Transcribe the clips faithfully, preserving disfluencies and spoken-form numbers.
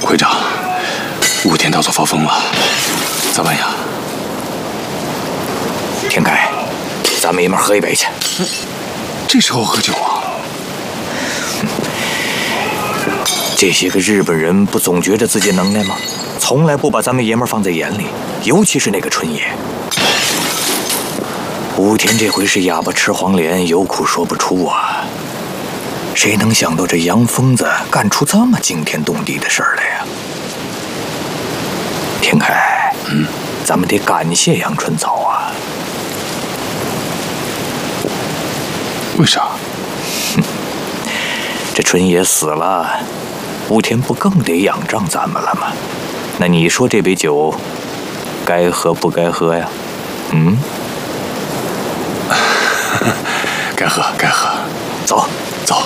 会长，武田到处发疯了，咋办呀？ 天开，咱们爷们喝一杯去。 这时候喝酒啊？ 这些个日本人不总觉得自己能耐吗？从来不把咱们爷们放在眼里，尤其是那个春野。武田这回是哑巴吃黄连，有苦说不出啊！谁能想到这杨疯子干出这么惊天动地的事儿来呀？天开， 嗯， 咱们得感谢杨春草啊！ 为啥？ 哼，这春野死了，武田不更得仰仗咱们了吗？那你说这杯酒该喝不该喝呀？嗯？ 该喝，该喝。 走， 走。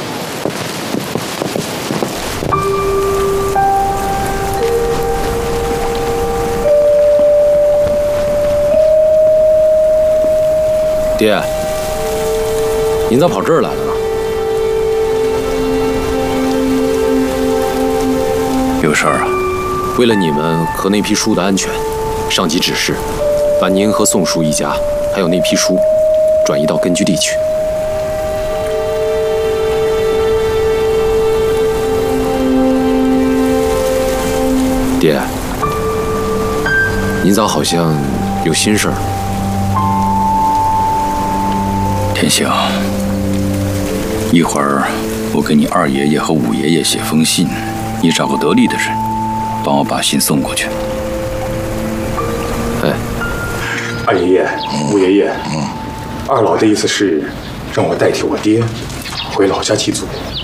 爹，您咋跑这儿来了呢？ 有事儿啊？ 为了你们和那批书的安全，上级指示把您和宋叔一家还有那批书转移到根据地去。爹，您咋好像有心事儿？ 天行，一会儿我给你二爷爷和五爷爷写封信，你找个得力的人，帮我把信送过去。 哎， 二爷爷、五爷爷，二老的意思是让我代替我爹回老家祭祖。